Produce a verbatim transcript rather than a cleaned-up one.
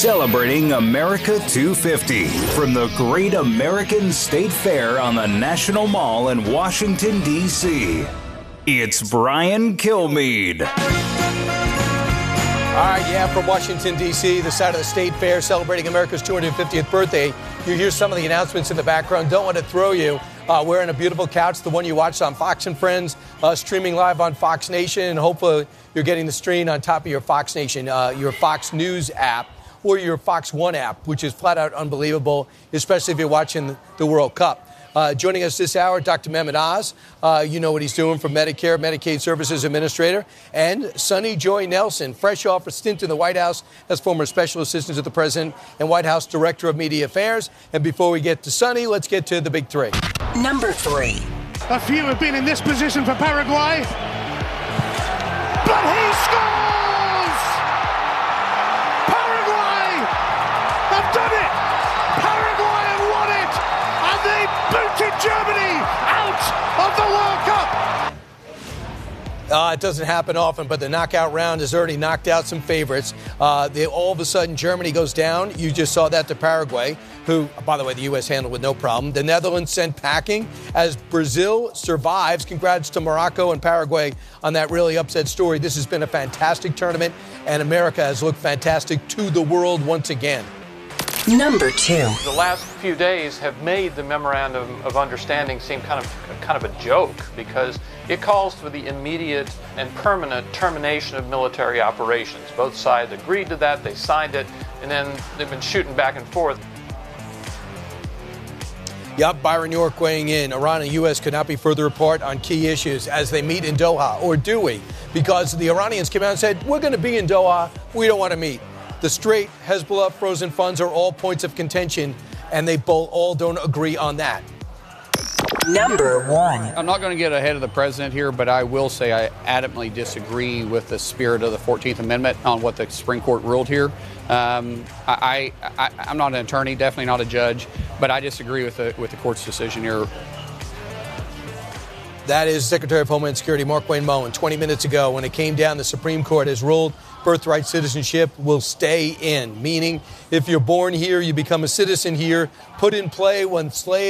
Celebrating America two fifty from the Great American State Fair on the National Mall in Washington, D C It's Brian Kilmeade. All right, yeah, from Washington, D C, the side of the State Fair celebrating America's two hundred fiftieth birthday. You hear some of the announcements in the background. Don't want to throw you. Uh, we're on a beautiful couch, the one you watched on Fox and Friends, uh, streaming live on Fox Nation, and hopefully you're getting the stream on top of your Fox Nation, uh, your Fox News app, or your Fox One app, which is flat out unbelievable, especially if you're watching the World Cup. Uh, joining us this hour, Doctor Mehmet Oz. Uh, you know what he's doing for Medicare, Medicaid Services Administrator. And Sonny Joy Nelson, fresh off a stint in the White House as former Special Assistant to the President and White House Director of Media Affairs. And before we get to Sonny, let's get to the big three. Number three. A few have been in this position for Paraguay. But he scores! Paraguay have done it! Paraguay have won it! And they booted Germany out of the World Cup! Uh, it doesn't happen often, but the knockout round has already knocked out some favorites. Uh, they, all of a sudden, Germany goes down. You just saw that to Paraguay, who, by the way, the U S handled with no problem. The Netherlands sent packing as Brazil survives. Congrats to Morocco and Paraguay on that really upset story. This has been a fantastic tournament, and America has looked fantastic to the world once again. Number two. The last few days have made the memorandum of understanding seem kind of kind of a joke because it calls for the immediate and permanent termination of military operations. Both sides agreed to that, they signed it, and then they've been shooting back and forth. Yup, Byron York weighing in. Iran and U S could not be further apart on key issues as they meet in Doha, or do we? Because the Iranians came out and said, we're going to be in Doha, we don't want to meet. The Strait, Hezbollah, frozen funds are all points of contention, and they both all don't agree on that. Number one. I'm not going to get ahead of the president here, but I will say I adamantly disagree with the spirit of the fourteenth Amendment on what the Supreme Court ruled here. Um, I, I, I'm not an attorney, definitely not a judge, but I disagree with the, with the court's decision here. That is Secretary of Homeland Security Mark Wayne Moen twenty minutes ago when it came down. The Supreme Court has ruled birthright citizenship will stay in, meaning if you're born here, you become a citizen here, put in play when slaves